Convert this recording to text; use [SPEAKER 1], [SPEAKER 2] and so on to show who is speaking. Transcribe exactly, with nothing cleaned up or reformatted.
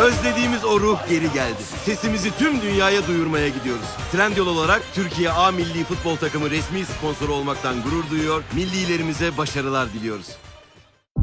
[SPEAKER 1] Özlediğimiz o ruh geri geldi. Sesimizi tüm dünyaya duyurmaya gidiyoruz. Trendyol olarak Türkiye A Milli Futbol Takımı resmi sponsoru olmaktan gurur duyuyor, millilerimize başarılar diliyoruz.